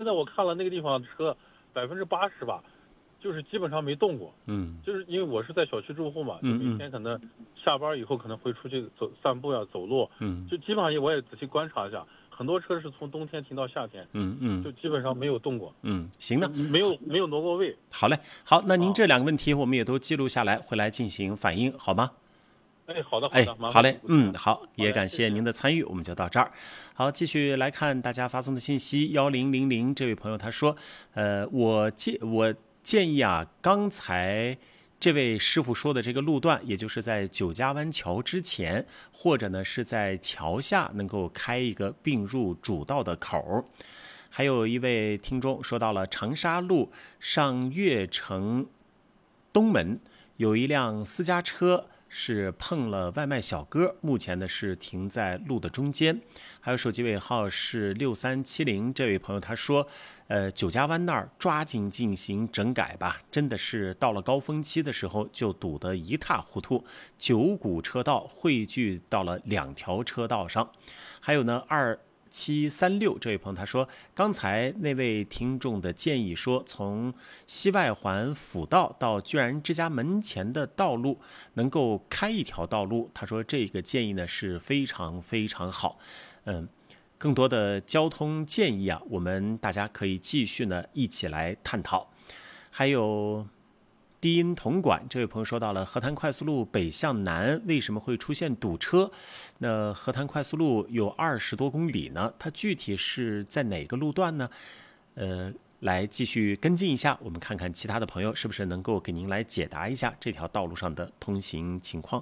在我看了那个地方车80%吧，就是基本上没动过。就是因为我是在小区住户嘛，就每天可能下班以后可能会出去散步呀、走路。就基本上我也仔细观察一下，很多车是从冬天停到夏天。就基本上没有动过。 行的， 没有挪过位。 好嘞，好，那您这2个问题我们也都记录下来，会来进行反映，好吗？ 好的， 好嘞，好，也感谢您的参与，我们就到这儿。好，继续来看大家发送的信息。1000这位朋友他说，我建议啊，刚才这位师傅说的这个路段，也就是在九家湾桥之前，或者呢是在桥下能够开一个并入主道的口。还有一位听众说到了长沙路上悦城东门有一辆私家车是碰了外卖小哥，目前呢是停在路的中间。还有手机尾号是6370这位朋友他说，九家湾那儿抓紧进行整改吧，真的是到了高峰期的时候就堵得一塌糊涂，9股车道汇聚到了2条车道上。还有呢2736这位朋友他说，刚才那位听众的建议说，从西外环辅道到居然之家门前的道路能够开一条道路，他说这个建议呢是非常非常好。更多的交通建议啊，我们大家可以继续呢一起来探讨。还有低音铜管这位朋友说到了河滩快速路北向南为什么会出现堵车？那河滩快速路有20多公里呢，它具体是在哪个路段呢？来继续跟进一下，我们看看其他的朋友是不是能够给您来解答一下这条道路上的通行情况。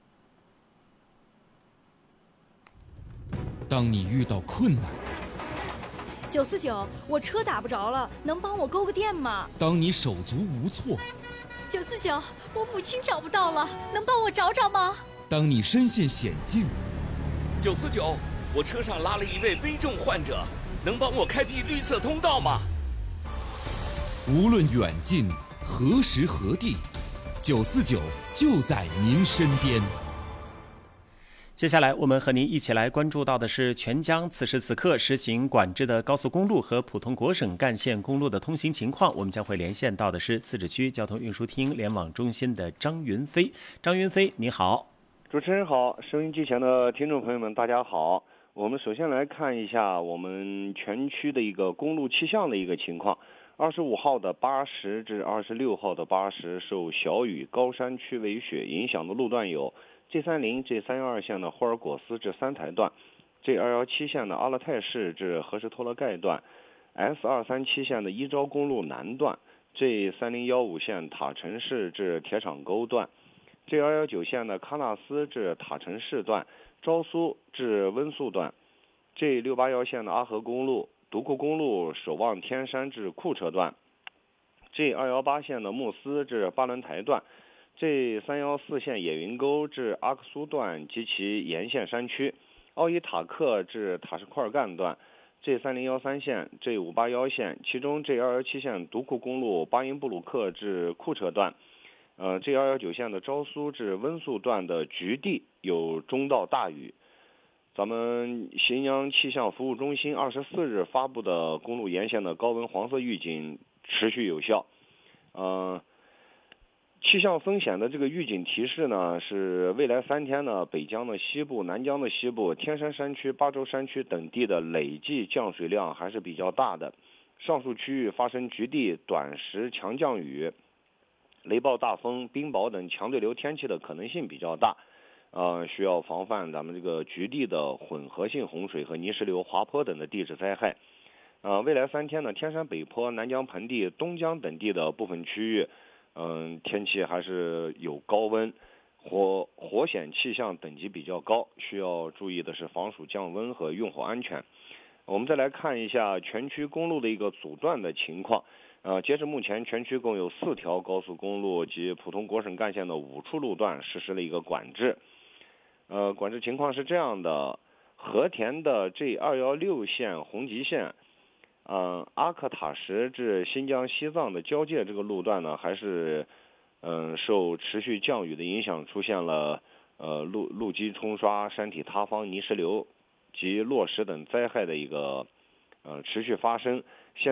当你遇到困难 ，949，我车打不着了，能帮我勾个电吗？ 当你手足无措 ，949，我母亲找不到了，能帮我找找吗？ 当你身陷险境 ，949，我车上拉了一位危重患者，能帮我开辟绿色通道吗？ 无论远近，何时何地，949就在您身边。 接下来我们和您一起来关注到的是全疆此时此刻实行管制的高速公路和普通国省干线公路的通行情况。我们将会连线到的是自治区交通运输厅联网中心的张云飞。张云飞，你好。 主持人好，收音机前的听众朋友们大家好。我们首先来看一下我们全区的一个公路气象的一个情况。25号的80至26号的80受小雨、高山区围雪影响的路段有G30、G312线的霍尔果斯至三台段， G217线的阿勒泰市至何士托勒盖段， S237线的伊昭公路南段， G3015线塔城市至铁厂沟段， G219线的喀纳斯至塔城市段，昭苏至温宿段， G681线的阿河公路、独库公路守望天山至库车段， G218线的木斯至巴伦台段， G314线野云沟至阿克苏段及其沿线山区，奥伊塔克至塔什库尔干段， G3013线、G581线，其中 G217线独库公路巴音布鲁克至库车段，G219线的昭苏至温宿段的局地有中到大雨。咱们咸阳气象服务中心24日发布的公路沿线的高温黄色预警持续有效。气象风险的这个预警提示呢，是未来3天呢，北疆的西部、南疆的西部、天山山区、巴州山区等地的累计降水量还是比较大的。上述区域发生局地短时强降雨、雷暴大风、冰雹等强对流天气的可能性比较大。需要防范咱们这个局地的混合性洪水和泥石流、滑坡等的地质灾害。未来3天呢，天山北坡、南疆盆地、东疆等地的部分区域，天气还是有高温，火险气象等级比较高，需要注意的是防暑降温和用火安全。我们再来看一下全区公路的一个阻断的情况。截至目前，全区共有4条高速公路及普通国省干线的5处路段实施了一个管制。管制情况是这样的：和田的 G216线红吉线，阿克塔什至新疆西藏的交界这个路段呢，还是受持续降雨的影响，出现了路基冲刷、山体塌方、泥石流及落石等灾害的一个持续发生。